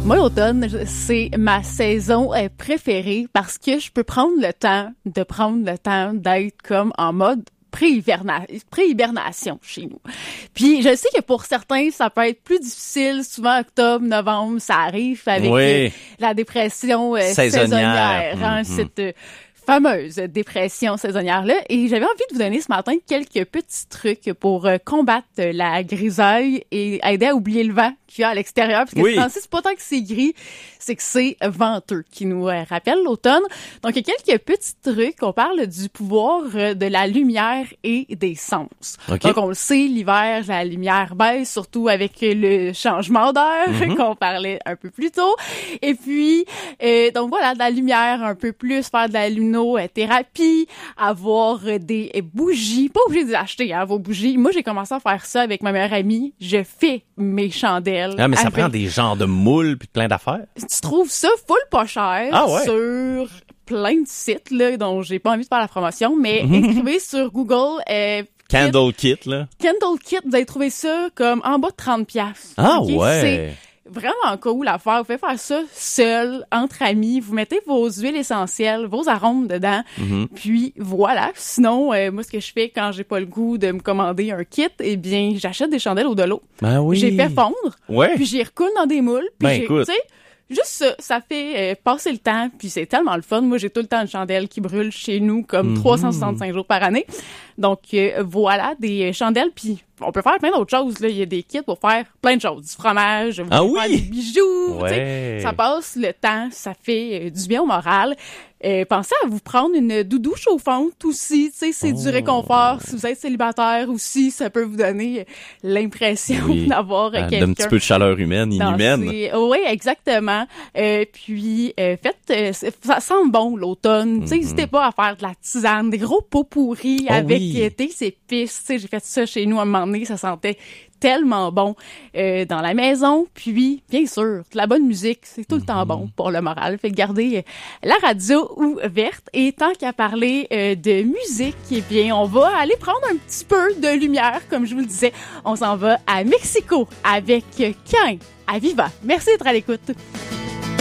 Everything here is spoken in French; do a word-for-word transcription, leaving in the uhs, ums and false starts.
Moi, l'automne, c'est ma saison préférée parce que je peux prendre le temps de prendre le temps d'être comme en mode pré-hiberna- pré-hibernation chez nous. Puis je sais que pour certains, ça peut être plus difficile. Souvent, octobre, novembre, ça arrive avec oui. euh, la dépression euh, saisonnière. saisonnière hein, mm-hmm. Cette euh, fameuse dépression saisonnière-là. Et j'avais envie de vous donner ce matin quelques petits trucs pour euh, combattre la grisaille et aider à oublier le vent qu'il y a à l'extérieur. Parce que oui. c'est, c'est pas tant que c'est gris, c'est que c'est venteux qui nous euh, rappelle l'automne. Donc, il y a quelques petits trucs. On parle du pouvoir euh, de la lumière et des sens. Okay. Donc, on le sait, l'hiver, la lumière baisse, surtout avec le changement d'heure mm-hmm. qu'on parlait un peu plus tôt. Et puis, euh, donc voilà, de la lumière un peu plus, faire de la luminothérapie, avoir des bougies. Pas obligé de les acheter, hein, vos bougies. Moi, j'ai commencé à faire ça avec ma meilleure amie. Je fais mes chandelles. Ah, mais ça avec... prend des genres de moules puis plein d'affaires. Tu trouves ça full pas cher ah ouais. sur plein de sites là, dont j'ai pas envie de faire la promotion, mais écrivez sur Google euh, Candle Kit, là. Candle Kit, vous allez trouver ça comme en bas de trente piastres. Ah okay? ouais. C'est vraiment cool à faire. Vous pouvez faire ça seul, entre amis. Vous mettez vos huiles essentielles, vos arômes dedans. Mm-hmm. Puis voilà. Sinon, euh, moi, ce que je fais quand j'ai pas le goût de me commander un kit, eh bien, j'achète des chandelles au de l'eau. Ben oui. J'ai fait fondre. Ouais. Puis j'y recoule dans des moules. Puis ben j'ai, écoute. Tu sais, juste ça, ça fait euh, passer le temps. Puis c'est tellement le fun. Moi, j'ai tout le temps une chandelle qui brûle chez nous comme mm-hmm. trois cent soixante-cinq jours par année. Donc euh, voilà, des chandelles. Puis on peut faire plein d'autres choses. Là. Il y a des kits pour faire plein de choses. Du fromage, vous ah pouvez oui? faire des bijoux. Ouais. Ça passe le temps, ça fait euh, du bien au moral. Euh, pensez à vous prendre une doudou chauffante aussi. C'est oh. du réconfort. Si vous êtes célibataire aussi, ça peut vous donner l'impression oui. d'avoir euh, quelqu'un. Un petit peu de chaleur humaine, inhumaine. Oui, exactement. Euh, puis, euh, faites, euh, ça sent bon l'automne. Mm-hmm. N'hésitez pas à faire de la tisane, des gros pots pourris oh, avec oui. des épices. J'ai fait ça chez nous à un moment donné, ça sentait tellement bon euh, dans la maison. Puis, bien sûr, de la bonne musique, c'est tout le mm-hmm. temps bon pour le moral. Fait que gardez la radio ouverte. Et tant qu'à parler euh, de musique, eh bien, on va aller prendre un petit peu de lumière, comme je vous le disais. On s'en va à Mexico avec Cain à Viva. Merci d'être à l'écoute.